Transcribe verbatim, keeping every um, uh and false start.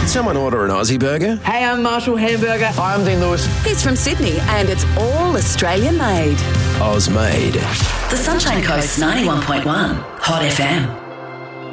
someone order an Aussie burger? Hey, I'm Marshall Hamburger. Hi, I'm Dean Lewis. He's from Sydney and it's all Australian made. Oz made. The Sunshine Coast ninety-one point one Hot F M.